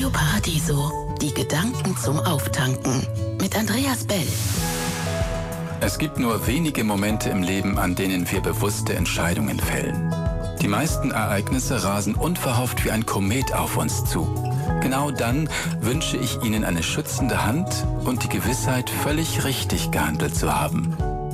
Auto Paradiso. Die Gedanken zum Auftanken. Mit Andreas Bell. Es gibt nur wenige Momente im Leben, an denen wir bewusste Entscheidungen fällen. Die meisten Ereignisse rasen unverhofft wie ein Komet auf uns zu. Genau dann wünsche ich Ihnen eine schützende Hand und die Gewissheit, völlig richtig gehandelt zu haben.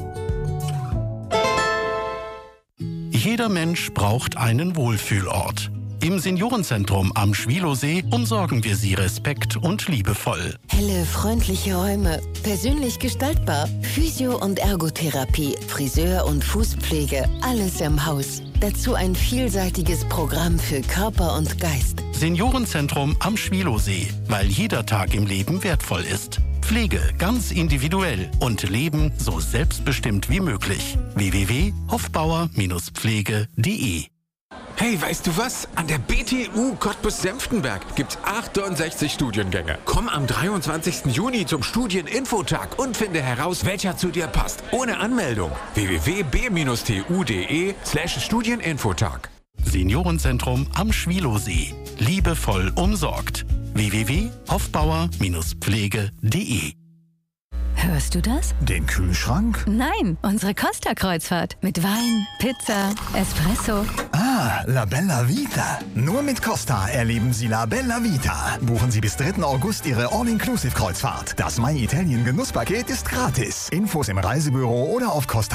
Jeder Mensch braucht einen Wohlfühlort. Im Seniorenzentrum am Schwielowsee umsorgen wir Sie respekt- und liebevoll. Helle, freundliche Räume, persönlich gestaltbar, Physio- und Ergotherapie, Friseur- und Fußpflege, alles im Haus. Dazu ein vielseitiges Programm für Körper und Geist. Seniorenzentrum am Schwielowsee, weil jeder Tag im Leben wertvoll ist. Pflege ganz individuell und Leben so selbstbestimmt wie möglich. www.hofbauer-pflege.de. Hey, weißt du was? An der BTU Cottbus-Senftenberg gibt's 68 Studiengänge. Komm am 23. Juni zum Studieninfotag und finde heraus, welcher zu dir passt. Ohne Anmeldung. www.b-tu.de/Studieninfotag. Seniorenzentrum am Schwielowsee. Liebevoll umsorgt. www.hofbauer-pflege.de. Hörst du das? Den Kühlschrank? Nein, unsere Costa-Kreuzfahrt. Mit Wein, Pizza, Espresso. Ah, La Bella Vita. Nur mit Costa erleben Sie La Bella Vita. Buchen Sie bis 3. August Ihre All-Inclusive-Kreuzfahrt. Das My Italien Genusspaket ist gratis. Infos im Reisebüro oder auf Costa.